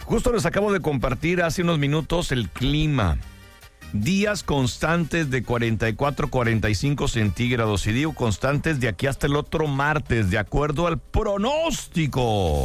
Justo les acabo de compartir hace unos minutos el clima. Días constantes de 44, 45 centígrados. Y digo constantes de aquí hasta el otro martes, de acuerdo al pronóstico.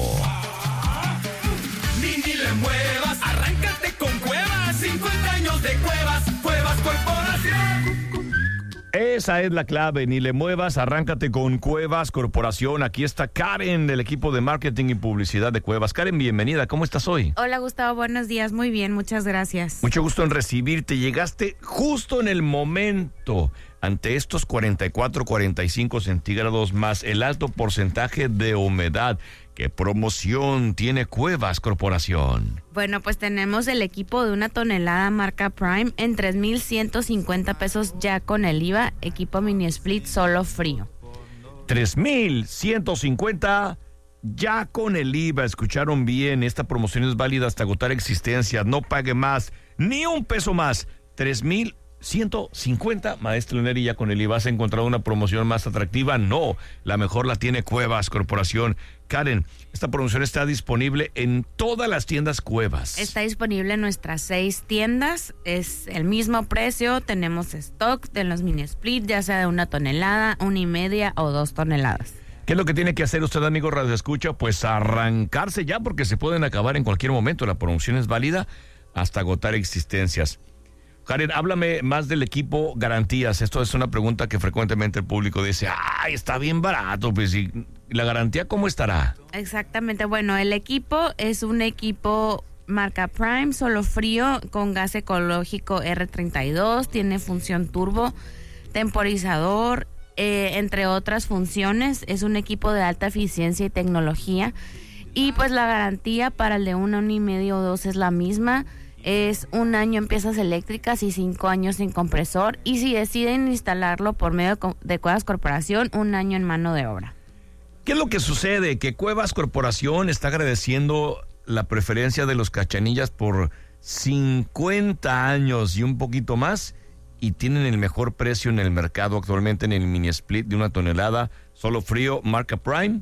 Ni le muevas, arráncate con Cuevas. 50 años de Cuevas, Cuevas Corporación. Esa es la clave, ni le muevas, arráncate con Cuevas Corporación. Aquí está Karen del equipo de marketing y publicidad de Cuevas. Karen, bienvenida, ¿cómo estás hoy? Hola Gustavo, buenos días, muy bien, muchas gracias. Mucho gusto en recibirte, llegaste justo en el momento. Ante estos 44, 45 centígrados más el alto porcentaje de humedad. ¿Qué promoción tiene Cuevas Corporación? Bueno, pues tenemos el equipo de 1 tonelada marca Prime en 3,150 pesos ya con el IVA, equipo mini split solo frío. 3,150 ya con el IVA. Escucharon bien, esta promoción es válida hasta agotar existencias. No pague más, ni un peso más. 3,150, maestro Neri, ya con el IVA. ¿Has encontrado una promoción más atractiva? No, la mejor la tiene Cuevas Corporación. Karen, esta promoción está disponible en todas las tiendas Cuevas. Está disponible en nuestras 6 tiendas, es el mismo precio, tenemos stock de los mini split, ya sea de 1 tonelada, 1,5 o 2 toneladas. ¿Qué es lo que tiene que hacer usted, amigo Radio Escucha? Pues arrancarse ya, porque se pueden acabar en cualquier momento. La promoción es válida hasta agotar existencias. Karen, háblame más del equipo Garantías. Esto es una pregunta que frecuentemente el público dice, ¡ay, está bien barato! Pues, ¿y la garantía cómo estará? Exactamente, bueno, el equipo es un equipo marca Prime, solo frío, con gas ecológico R32, tiene función turbo, temporizador, entre otras funciones. Es un equipo de alta eficiencia y tecnología. Y pues la garantía para el de 1, 1,5 o 2 es la misma. Es 1 año en piezas eléctricas y 5 años en compresor. Y si deciden instalarlo por medio de Cuevas Corporación, 1 año en mano de obra. ¿Qué es lo que sucede? Que Cuevas Corporación está agradeciendo la preferencia de los Cachanillas por 50 años y un poquito más. Y tienen el mejor precio en el mercado actualmente en el mini split de 1 tonelada. Solo frío, marca Prime.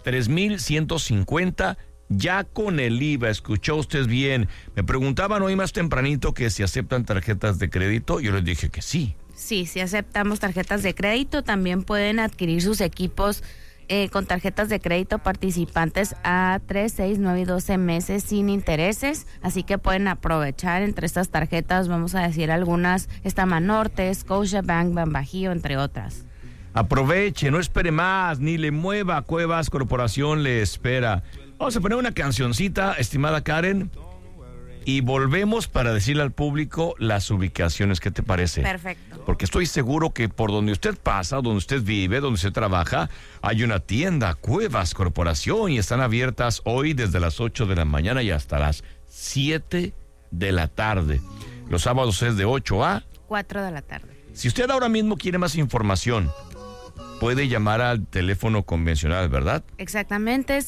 3,150 ya con el IVA. Escuchó usted bien. Me preguntaban hoy más tempranito que si aceptan tarjetas de crédito. Yo les dije que sí. Sí aceptamos tarjetas de crédito. También pueden adquirir sus equipos con tarjetas de crédito participantes a 3, 6, 9 y 12 meses sin intereses. Así que pueden aprovechar entre estas tarjetas, vamos a decir algunas, está Banorte, Scotiabank, Banbajío, entre otras. Aproveche, no espere más, ni le mueva. Cuevas Corporación le espera. Vamos a poner una cancioncita, estimada Karen, y volvemos para decirle al público las ubicaciones. ¿Qué te parece? Perfecto. Porque estoy seguro que por donde usted pasa, donde usted vive, donde usted trabaja, hay una tienda Cuevas Corporación y están abiertas hoy desde las 8 de la mañana y hasta las 7 de la tarde. Los sábados es de 8 a 4 de la tarde. Si usted ahora mismo quiere más información, puede llamar al teléfono convencional, ¿verdad? Exactamente,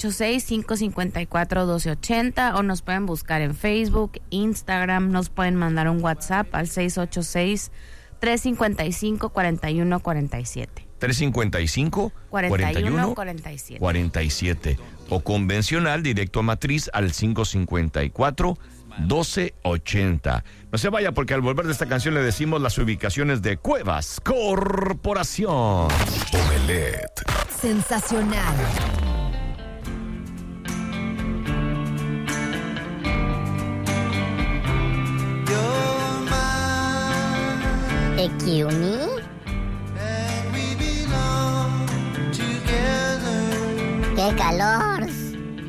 686-554-1280, o nos pueden buscar en Facebook, Instagram, nos pueden mandar un WhatsApp al 686-355-4147. 355-4147. O convencional, directo a matriz al 554-1280. No se vaya, porque al volver de esta canción le decimos las ubicaciones de Cuevas Corporación. Omelette. Sensacional. Excuse me. ¡Qué calor!